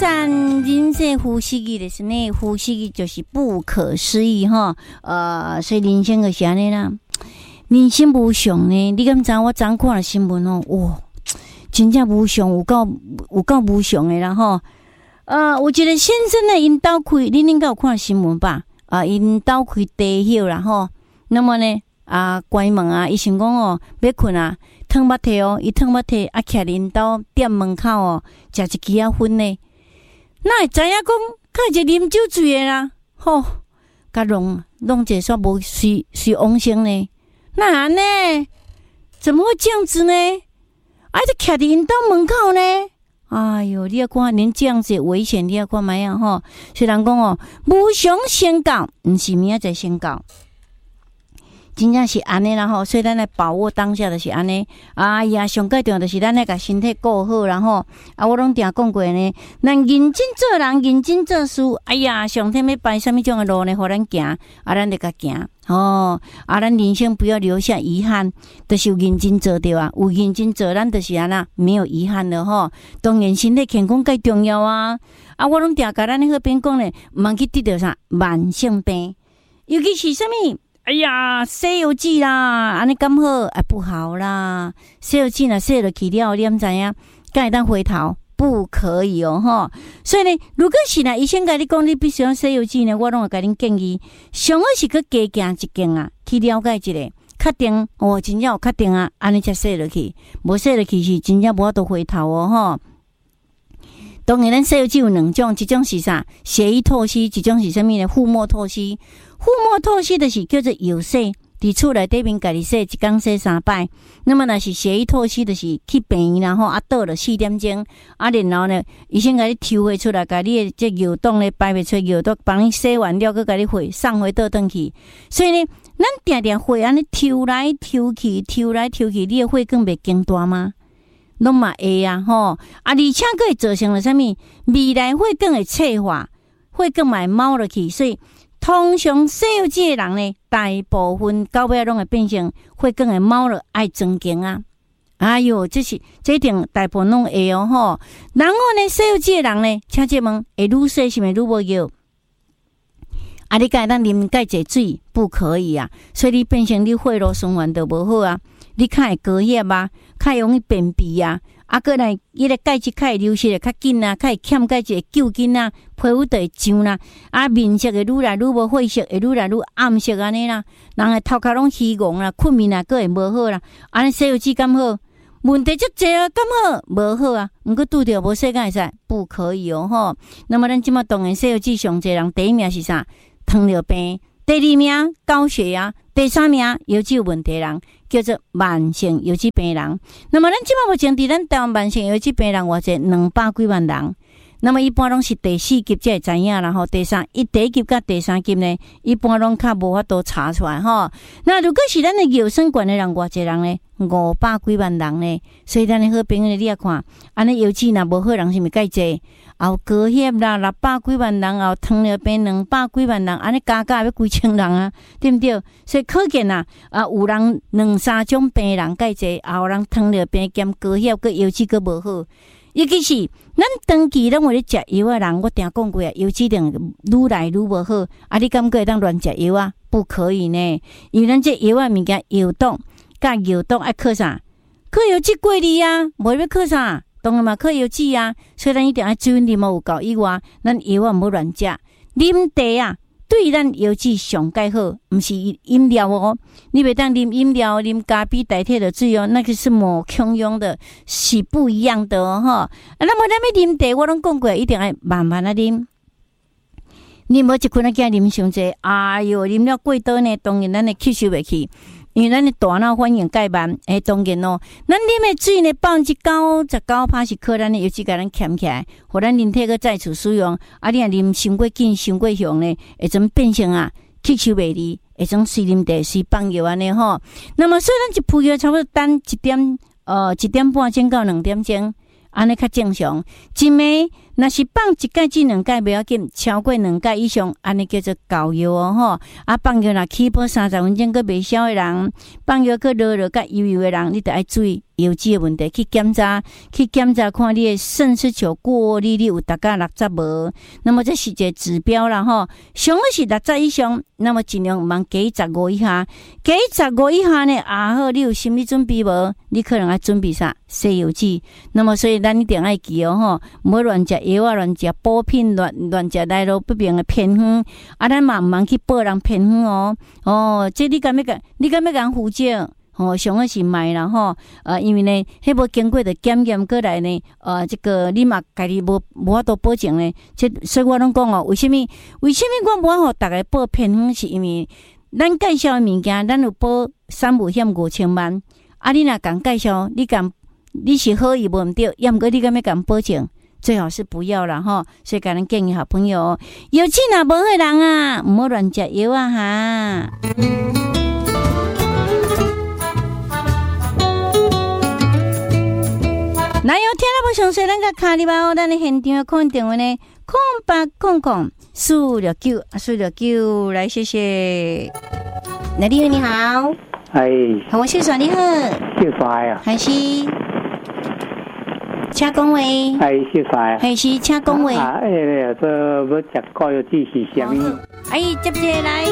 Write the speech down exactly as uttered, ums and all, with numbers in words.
散，人生呼吸的就是呢，呼吸就是不可思议哈。呃，所以人生就是安尼啦。人生无常呢，你敢知我昨看了新闻哦，哇，真正无常，有够有够无常的啦吼。呃，有一个先生呢，因兜开，恁应该有看新闻吧？啊，因兜开地休啦吼。那么呢，啊，关门啊，伊想讲哦，要困啊，烫肉体哦，伊烫肉体啊，徛因兜店门口哦，食一支啊薰呢。那会知影讲，较一啉酒醉的啦，吼，甲弄弄者煞无随随往生呢？那安呢？怎么会这样子呢？啊，就徛伫因兜门口呢？哎哟，你要看，连这样子危险，你要看咩样吼？虽然讲哦，无常先到，毋是明仔载先到。真正是安尼啦吼，所以咱来把握当下就是安尼。哎呀，上最重要就是咱来甲身体顾好，然后啊，我拢定讲过呢，咱认真做人，认真做事。哎呀，上天要摆什么种的路呢？互咱行，啊，咱就甲行哦。啊，咱人生不要留下遗憾，就是有认真做对啊，有认真做，咱就是安那没有遗憾了吼。当然，身体健康最重要啊。啊，我拢定甲咱迄边讲咧，毋通去得到啥慢性病，尤其是什么？哎呀，西游记啦，安尼刚好啊不好啦。西游记若洗落去了，你毋知影，敢会当回头？不可以哦，吼。所以呢，如果是呢，医生甲你讲，你必须要西游记呢，我拢会甲恁建议，上好是去加行一间啊，去了解一下，确定哦，真正有确定啊，安尼才洗落去，无洗落去是真正无法度回头哦，吼。当然，咱西游记有两种，一种是啥？血液透析，一种是啥物呢？腹膜透析。腹膜透析就是叫做药洗，伫厝内底面家己洗，一工洗三摆。那么若是血液透析，就是去病院然后啊倒了四点钟，啊然后呢，医生甲你抽回出来，甲你的这药洞咧排袂出药洞，帮你洗完了，佮甲你回送回倒转去。所以呢，咱定定血安尼抽来抽去，抽来抽去，你的血管袂经大吗？拢嘛会啊吼，啊而且佫会造成了啥物？未来血管会脆化，血管嘛会猫落去，所以通常西游记的人呢，大部分到尾拢会变成血管会猫落，爱增强啊！哎哟，这是这一定大部分拢会哦吼。然后呢，西游记的人呢，请这问会愈洗是毋是愈无药？啊，你该当啉介济水不可以啊，所以你变成你血路循环都无好啊。你较会高血啊，较容易便秘啊，啊，过来伊个钙质较会流失的较紧啊，较会欠钙质会救紧啊，皮肤就会痒啦，啊，面色会愈来愈无血色，会愈来愈暗色安尼啦，人的头壳拢虚戆啦，困眠啊，佫会无好啦，安尼西游记敢好？问题足济啊，敢好？无好啊，毋过拄着无洗敢会使？不可以哦吼。那么咱即马当然西游记上济人第一名是啥？糖尿病。第二名高血压，第三名腰肌有问题的人叫做慢性腰肌病人。那么咱即马目前伫咱台湾慢性腰肌病人，偌济两百几万人。那么一般拢是第四级才会知影，然后第三一第一级甲第三级呢，一般拢较无法度查出来吼。那如果是咱的腰酸管的人，偌济人呢？五百几万人呢。所以咱的好朋友你也看，安尼腰肌若无好人是毋是介济？有高血啦，六百几万人；有糖尿病两百几万人，安尼加加要几千人啊，对不对？所以可见啊，啊有人两三种病人介济，也有人糖尿病兼高血，佮腰肌佮无好。尤其是咱长期拢为咧食药的人，我定讲过啊，腰肌定愈来愈无好。啊，你敢会当乱食药啊？不可以呢，因为咱这药啊物件药毒，甲药毒爱靠啥？靠腰肌过滤啊，无要靠啥？当然嘛，靠腰肌啊，所以咱一定要注意啉有够以外，咱药啊毋好乱食。啉茶啊，对咱腰肌上介好，毋是饮料哦。你袂当啉饮料，啉咖啡代替的水哦，那个是抹空用的，是不一样的哦哈。啊，那么咱要啉茶，我拢讲过，一定要慢慢啊啉。你无一困啊，惊啉伤济，哎哟，啉了过多呢，当然咱会吸收袂去。因为咱的大脑反应介慢，诶，当然咯，咱啉的水呢，百分之九十九趴是靠咱的油脂甲咱欠起来，互咱人体个再次使用。啊，你若啉伤过紧、伤过凶呢，会怎变成啊吸收袂离，会怎水啉茶、水放药安尼吼。那么，所以咱一铺药差不多等一点，呃，一点半钟到两点钟。安尼较正常，一暝若是放一盖至两盖袂要紧，超过两盖以上，安尼叫做够药哦吼。啊，放药若起泡三十分钟，佮袂消的人，放药佮热热佮油油的人，你得爱注意， 油脂的问题，去检查，去检查看你的肾丝球过滤率有达到六十无，那么这是一个指标啦吼。上好是六十以上，那么尽量茫加十五以下，加十五以下呢，啊好，你有心理准备无？你可能要准备啥？西油脂。那么所以咱一定要记哦吼，唔好乱食药啊，乱食补品，乱乱食来路不明的偏方，啊，咱嘛唔茫去报人偏方哦。哦，这你敢要甲？你敢要甲人负责？哦，上好是卖啦吼，呃，因为呢，迄无经过的检验过来呢，呃，这个你嘛家己无无法度保证呢，这所以我拢讲哦，为什么？为什么我无法互大家报偏方？是因为咱介绍的物件，咱有保三保险五千万，啊，你若敢介绍，你敢你是好意无毋对，要毋过你敢要敢保证？最好是不要啦吼，所以甲咱建议好朋友，有钱若无好人啊，毋好乱食药啊哈。那有听了不详细，咱个卡里吧，咱的现场看电话呢，空八空空四六九四六九，来谢谢。那你好，你好， 哎， 我谢爽你好， 谢帅啊， 还是。请讲话。 哎，谢帅。 还是请讲话。 啊，哎，这要吃高油鸡是虾米？ 哎，接接来。